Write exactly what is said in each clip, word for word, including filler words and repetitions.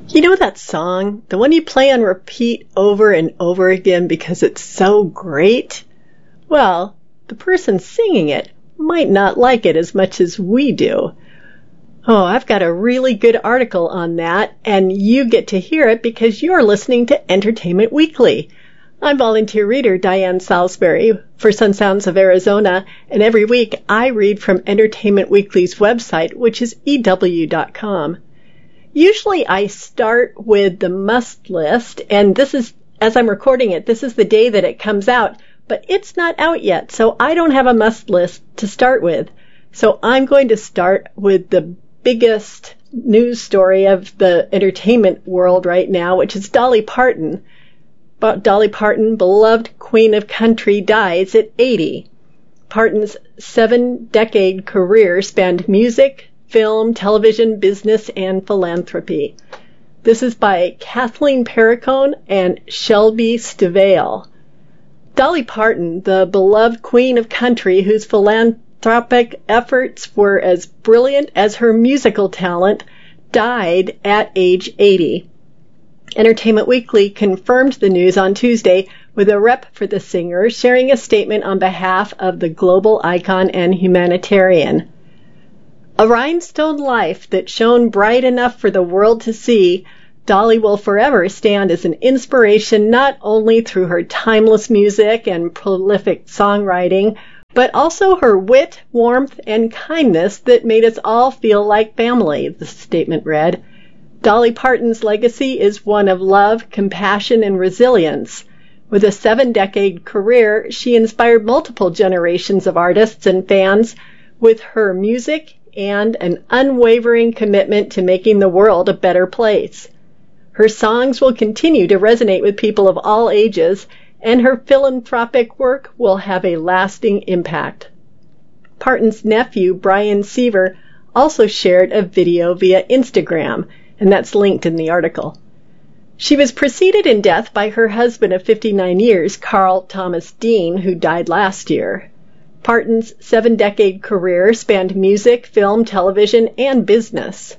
You know that song, the one you play on repeat over and over again because it's so great? Well, the person singing it might not like it as much as we do. Oh, I've got a really good article on that, and you get to hear it because you're listening to Entertainment Weekly. I'm volunteer reader Diane Salisbury for Sun Sounds of Arizona, and every week I read from Entertainment Weekly's website, which is E W dot com. Usually I start with the must list, and this is, as I'm recording it, this is the day that it comes out, but it's not out yet, so I don't have a must list to start with. So I'm going to start with the biggest news story of the entertainment world right now, which is Dolly Parton. But Dolly Parton, beloved queen of country, dies at eighty. Parton's seven-decade career spanned music, film, television, business, and philanthropy. This is by Kathleen Perricone and Shelby Stivale. Dolly Parton, the beloved queen of country whose philanthropic efforts were as brilliant as her musical talent, died at age eighty. Entertainment Weekly confirmed the news on Tuesday with a rep for the singer sharing a statement on behalf of the global icon and humanitarian. A rhinestone life that shone bright enough for the world to see, Dolly will forever stand as an inspiration not only through her timeless music and prolific songwriting, but also her wit, warmth, and kindness that made us all feel like family, the statement read. Dolly Parton's legacy is one of love, compassion, and resilience. With a seven-decade career, she inspired multiple generations of artists and fans with her music and an unwavering commitment to making the world a better place. Her songs will continue to resonate with people of all ages, and her philanthropic work will have a lasting impact. Parton's nephew, Brian Seaver, also shared a video via Instagram, and that's linked in the article. She was preceded in death by her husband of fifty-nine years, Carl Thomas Dean, who died last year. Parton's seven-decade career spanned music, film, television, and business.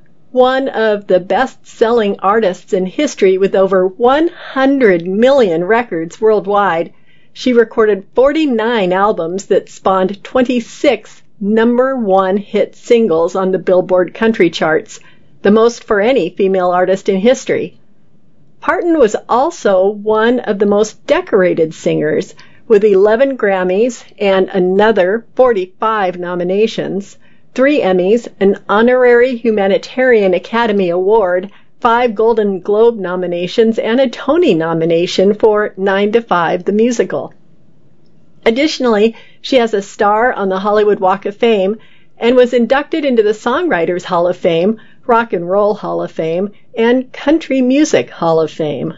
One of the best-selling artists in history with over one hundred million records worldwide, she recorded forty-nine albums that spawned twenty-six number one hit singles on the Billboard country charts, the most for any female artist in history. Parton was also one of the most decorated singers, with eleven Grammys and another forty-five nominations, three Emmys, an honorary Humanitarian Academy Award, five Golden Globe nominations, and a Tony nomination for Nine to Five, the musical. Additionally, she has a star on the Hollywood Walk of Fame and was inducted into the Songwriters Hall of Fame, Rock and Roll Hall of Fame, and Country Music Hall of Fame.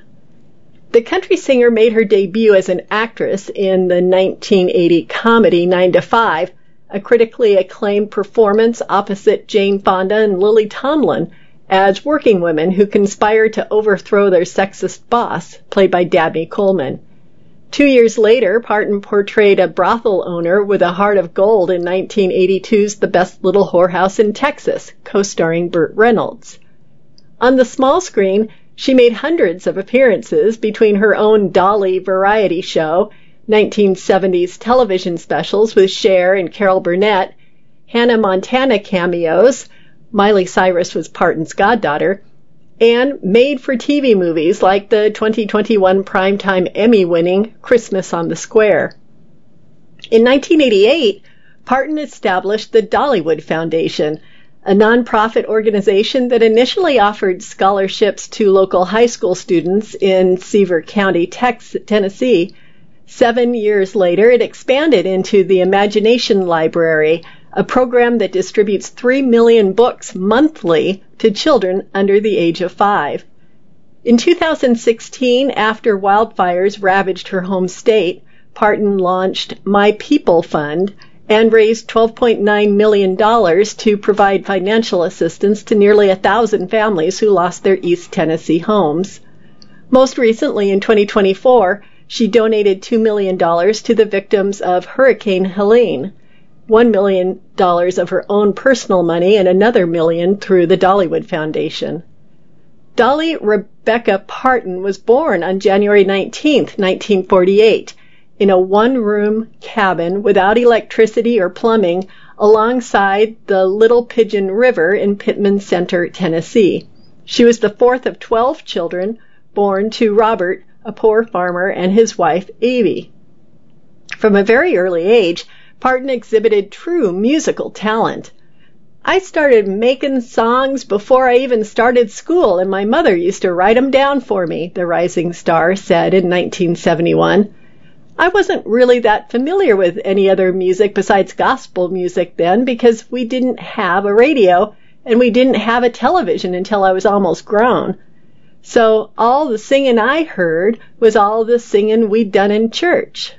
The country singer made her debut as an actress in the nineteen eighty comedy Nine to Five, a critically acclaimed performance opposite Jane Fonda and Lily Tomlin as working women who conspired to overthrow their sexist boss, played by Dabney Coleman. Two years later, Parton portrayed a brothel owner with a heart of gold in nineteen eighty-two's The Best Little Whorehouse in Texas, co-starring Burt Reynolds. On the small screen, she made hundreds of appearances between her own Dolly variety show, nineteen seventies television specials with Cher and Carol Burnett, Hannah Montana cameos, Miley Cyrus was Parton's goddaughter, and made-for-T V movies like the twenty twenty-one Primetime Emmy-winning Christmas on the Square. In nineteen eighty-eight, Parton established the Dollywood Foundation, a nonprofit organization that initially offered scholarships to local high school students in Sevier County, Texas, Tennessee. Seven years later, it expanded into the Imagination Library, a program that distributes three million books monthly to children under the age of five. In two thousand sixteen, after wildfires ravaged her home state, Parton launched My People Fund and raised twelve point nine million dollars to provide financial assistance to nearly a thousand families who lost their East Tennessee homes. Most recently, in twenty twenty-four, she donated two million dollars to the victims of Hurricane Helene, one million dollars of her own personal money and another million through the Dollywood Foundation. Dolly Rebecca Parton was born on January nineteenth, nineteen forty-eight, in a one-room cabin without electricity or plumbing alongside the Little Pigeon River in Pittman Center, Tennessee. She was the fourth of twelve children born to Robert, a poor farmer, and his wife, Avie. From a very early age, Parton exhibited true musical talent. I started making songs before I even started school, and my mother used to write them down for me, the rising star said in nineteen seventy-one. I wasn't really that familiar with any other music besides gospel music then because we didn't have a radio and we didn't have a television until I was almost grown. So all the singing I heard was all the singing we'd done in church.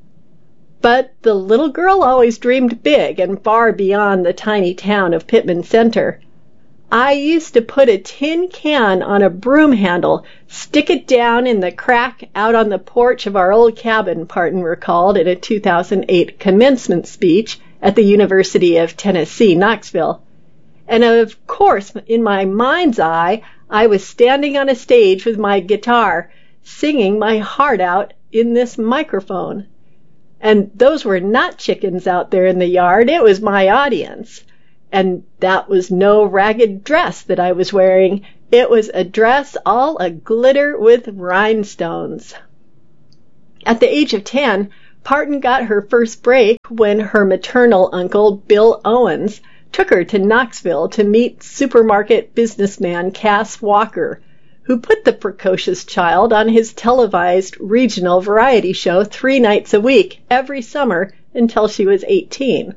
But the little girl always dreamed big and far beyond the tiny town of Pittman Center. I used to put a tin can on a broom handle, stick it down in the crack out on the porch of our old cabin, Parton recalled in a two thousand eight commencement speech at the University of Tennessee, Knoxville. And of course, in my mind's eye, I was standing on a stage with my guitar, singing my heart out in this microphone. And those were not chickens out there in the yard, it was my audience. And that was no ragged dress that I was wearing. It was a dress all a-glitter with rhinestones. At the age of ten, Parton got her first break when her maternal uncle, Bill Owens, took her to Knoxville to meet supermarket businessman Cass Walker, who put the precocious child on his televised regional variety show three nights a week every summer until she was eighteen.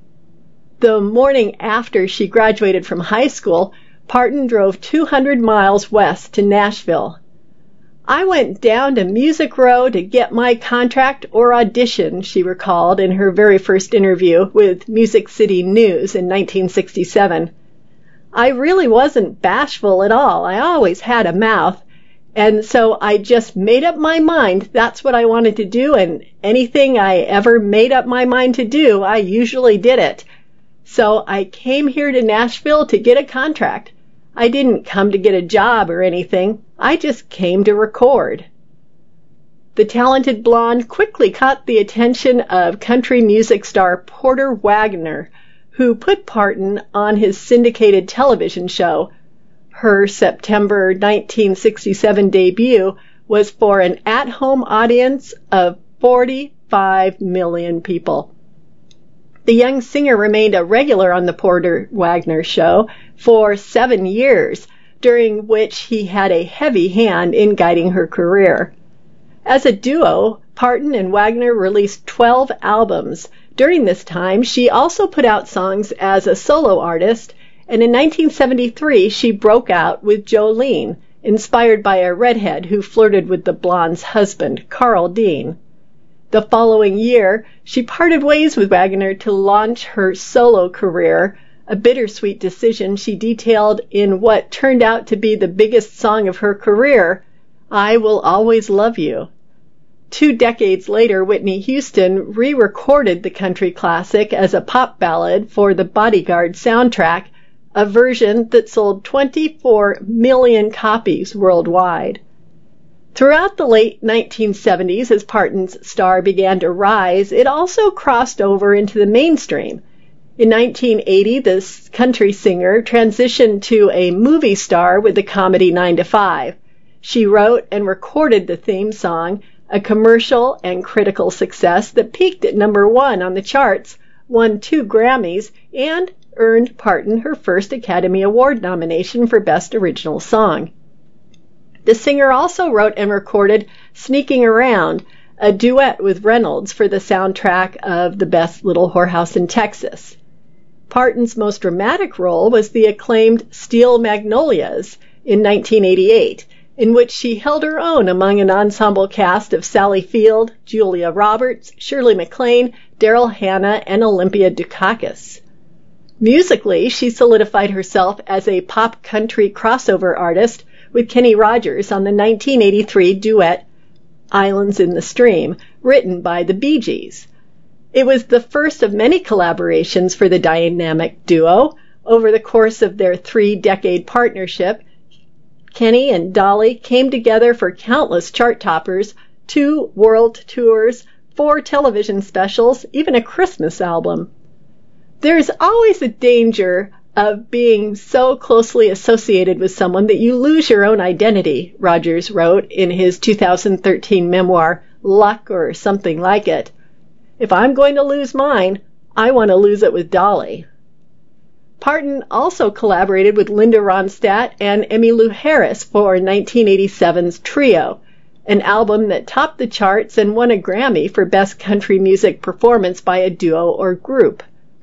The morning after she graduated from high school, Parton drove two hundred miles west to Nashville. I went down to Music Row to get my contract or audition, she recalled in her very first interview with Music City News in nineteen sixty-seven. I really wasn't bashful at all. I always had a mouth. And so I just made up my mind that's what I wanted to do, and anything I ever made up my mind to do, I usually did it. So I came here to Nashville to get a contract. I didn't come to get a job or anything. I just came to record. The talented blonde quickly caught the attention of country music star Porter Wagoner, who put Parton on his syndicated television show. Her September nineteen sixty-seven debut was for an at-home audience of forty-five million people. The young singer remained a regular on the Porter Wagoner show for seven years, during which he had a heavy hand in guiding her career. As a duo, Parton and Wagoner released twelve albums. During this time, she also put out songs as a solo artist, and in nineteen seventy-three, she broke out with Jolene, inspired by a redhead who flirted with the blonde's husband, Carl Dean. The following year, she parted ways with Wagoner to launch her solo career, a bittersweet decision she detailed in what turned out to be the biggest song of her career, I Will Always Love You. Two decades later, Whitney Houston re-recorded the country classic as a pop ballad for the Bodyguard soundtrack, a version that sold twenty-four million copies worldwide. Throughout the late nineteen seventies, as Parton's star began to rise, it also crossed over into the mainstream. In nineteen eighty, this country singer transitioned to a movie star with the comedy nine to five. She wrote and recorded the theme song, a commercial and critical success that peaked at number one on the charts, won two Grammys, and earned Parton her first Academy Award nomination for Best Original Song. The singer also wrote and recorded Sneaking Around, a duet with Reynolds for the soundtrack of The Best Little Whorehouse in Texas. Parton's most dramatic role was the acclaimed Steel Magnolias in nineteen eighty-eight, in which she held her own among an ensemble cast of Sally Field, Julia Roberts, Shirley MacLaine, Daryl Hannah, and Olympia Dukakis. Musically, she solidified herself as a pop country crossover artist with Kenny Rogers on the nineteen eighty-three duet Islands in the Stream, written by the Bee Gees. It was the first of many collaborations for the dynamic duo. Over the course of their three-decade partnership, Kenny and Dolly came together for countless chart toppers, two world tours, four television specials, even a Christmas album. There's always a danger of being so closely associated with someone that you lose your own identity, Rogers wrote in his two thousand thirteen memoir, Luck or Something Like It. If I'm going to lose mine, I want to lose it with Dolly. Parton also collaborated with Linda Ronstadt and Emmylou Harris for nineteen eighty-seven's Trio, an album that topped the charts and won a Grammy for Best Country Music Performance by a Duo or Group.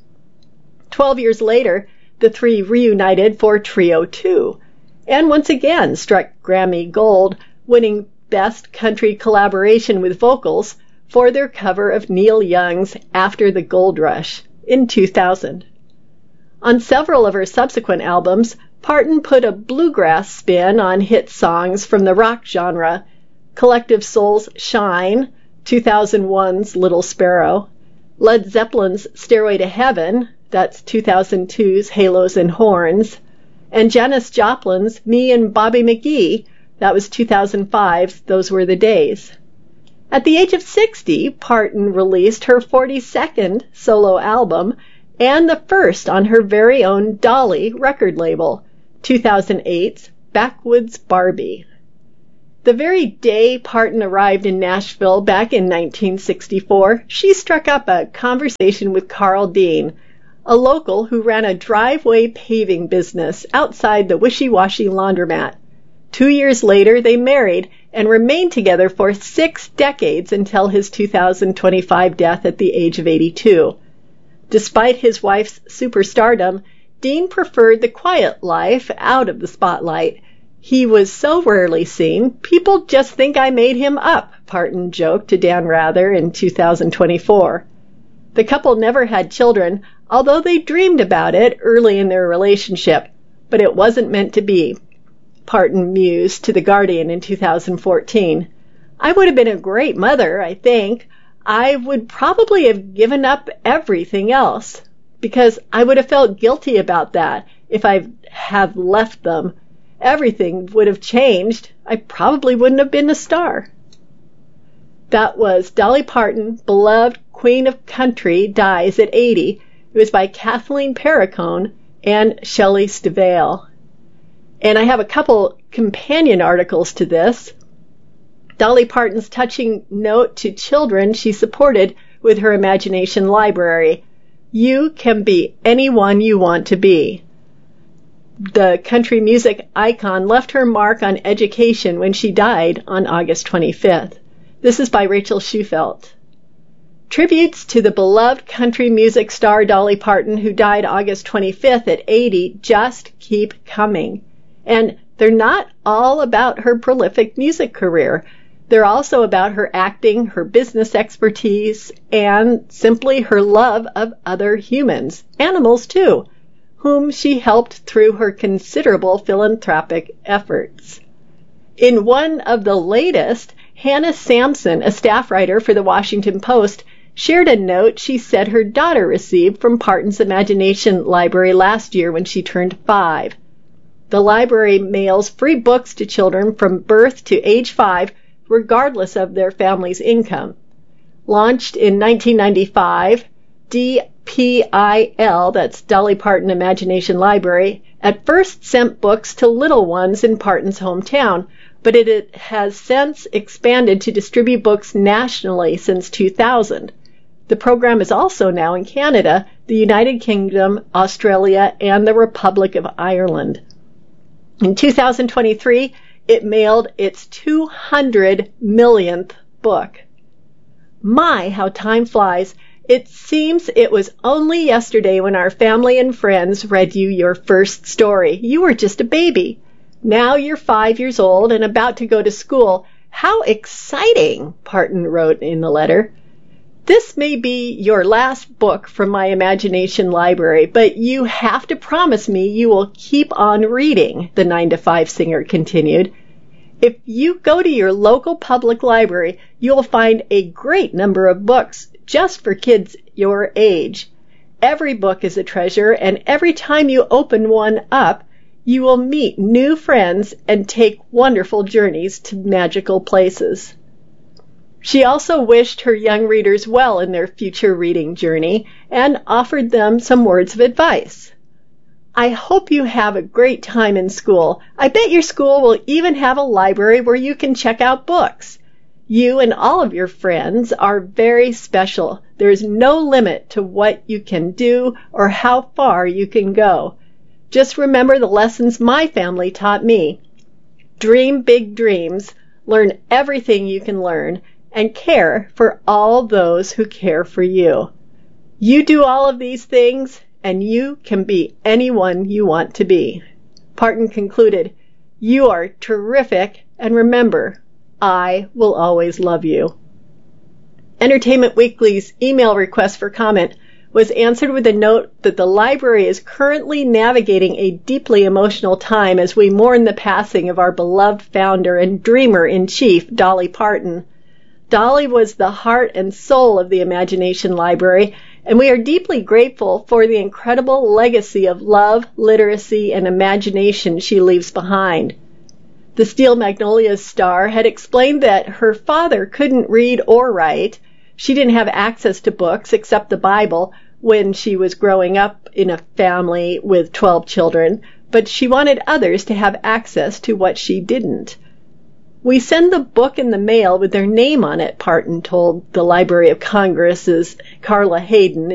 Twelve years later, the three reunited for Trio two, and once again struck Grammy Gold, winning Best Country Collaboration with Vocals for their cover of Neil Young's After the Gold Rush in two thousand. On several of her subsequent albums, Parton put a bluegrass spin on hit songs from the rock genre, Collective Soul's Shine, two thousand one's Little Sparrow, Led Zeppelin's Stairway to Heaven, that's two thousand two's Halos and Horns, and Janis Joplin's Me and Bobby McGee, that was two thousand five's Those Were the Days. At the age of sixty, Parton released her forty-second solo album and the first on her very own Dolly record label, two thousand eight's Backwoods Barbie. The very day Parton arrived in Nashville back in nineteen sixty-four, she struck up a conversation with Carl Dean, a local who ran a driveway paving business outside the wishy-washy laundromat. Two years later, they married and remained together for six decades until his two thousand twenty-five death at the age of eighty-two. Despite his wife's superstardom, Dean preferred the quiet life out of the spotlight. He was so rarely seen, people just think I made him up, Parton joked to Dan Rather in two thousand twenty-four. The couple never had children, although they dreamed about it early in their relationship, but it wasn't meant to be. Parton mused to The Guardian in two thousand fourteen. I would have been a great mother, I think. I would probably have given up everything else, because I would have felt guilty about that if I had left them. Everything would have changed. I probably wouldn't have been a star. That was Dolly Parton, beloved Queen of Country, dies at eighty. It was by Kathleen Perricone and Shelley Stivale. And I have a couple companion articles to this. Dolly Parton's touching note to children she supported with her Imagination Library. You can be anyone you want to be. The country music icon left her mark on education when she died on August twenty-fifth. This is by Rachel Schufelt. Tributes to the beloved country music star Dolly Parton, who died August twenty-fifth at eighty, just keep coming. And they're not all about her prolific music career. They're also about her acting, her business expertise, and simply her love of other humans, animals too, whom she helped through her considerable philanthropic efforts. In one of the latest, Hannah Sampson, a staff writer for the Washington Post, shared a note she said her daughter received from Parton's Imagination Library last year when she turned five. The library mails free books to children from birth to age five, regardless of their family's income. Launched in nineteen ninety-five, D P I L, that's Dolly Parton Imagination Library, at first sent books to little ones in Parton's hometown, but it, it has since expanded to distribute books nationally since two thousand. The program is also now in Canada, the United Kingdom, Australia, and the Republic of Ireland. In two thousand twenty-three, it mailed its two hundred millionth book. My, how time flies. It seems it was only yesterday when our family and friends read you your first story. You were just a baby. Now you're five years old and about to go to school. How exciting, Parton wrote in the letter. This may be your last book from my Imagination Library, but you have to promise me you will keep on reading, the nine to five singer continued. If you go to your local public library, you'll find a great number of books just for kids your age. Every book is a treasure, and every time you open one up, You will meet new friends and take wonderful journeys to magical places. She also wished her young readers well in their future reading journey and offered them some words of advice. I hope you have a great time in school. I bet your school will even have a library where you can check out books. You and all of your friends are very special. There is no limit to what you can do or how far you can go. Just remember the lessons my family taught me. Dream big dreams, learn everything you can learn, and care for all those who care for you. You do all of these things, and you can be anyone you want to be. Parton concluded, "You are terrific, and remember, I will always love you." Entertainment Weekly's email request for comment was answered with a note that the library is currently navigating a deeply emotional time as we mourn the passing of our beloved founder and dreamer-in-chief, Dolly Parton. Dolly was the heart and soul of the Imagination Library, and we are deeply grateful for the incredible legacy of love, literacy, and imagination she leaves behind. The Steel Magnolias star had explained that her father couldn't read or write. She didn't have access to books except the Bible when she was growing up in a family with twelve children, but she wanted others to have access to what she didn't. "We send the book in the mail with their name on it," Parton told the Library of Congress's Carla Hayden